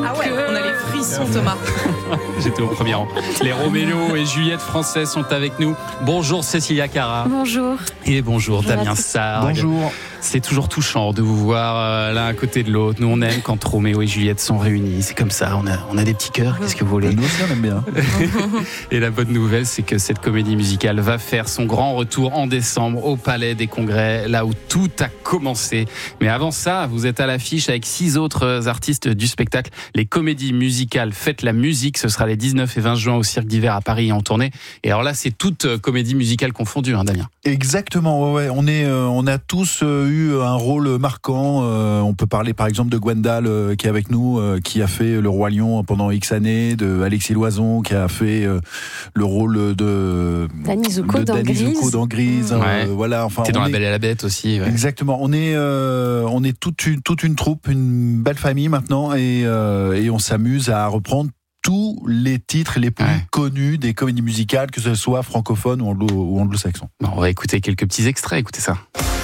Ah ouais, on a les frissons, Thomas. J'étais au premier rang. Les Roméo et Juliette français sont avec nous. Bonjour Cécilia Cara. Bonjour. Et bonjour Damien Sargue. Bonjour. C'est toujours touchant de vous voir l'un à côté de l'autre. Nous, on aime quand Roméo et Juliette sont réunis. C'est comme ça, on a des petits cœurs. Qu'est-ce que vous voulez ? Nous aussi, on aime bien. Et la bonne nouvelle, c'est que cette comédie musicale va faire son grand retour en décembre au Palais des Congrès, là où tout a commencé. Mais avant ça, vous êtes à l'affiche avec 6 autres artistes du spectacle. Les comédies musicales Faites la musique, ce sera les 19 et 20 juin au Cirque d'Hiver à Paris et en tournée. Et alors là, c'est toute comédie musicale confondue, Damien. Exactement, ouais. On a tous eu un rôle marquant. On peut parler par exemple de Gwendal qui est avec nous, qui a fait Le Roi Lion pendant X années, de Alexis Loison qui a fait le rôle de Danny Zuko dans Grise. Ouais. Voilà, enfin, T'es dans La Belle et la Bête aussi. Ouais. Exactement. On est toute une troupe, une belle famille maintenant, et on s'amuse à reprendre tous les titres les plus connus des comédies musicales, que ce soit francophone ou anglo-saxon. Bon, on va écouter quelques petits extraits. Écoutez ça.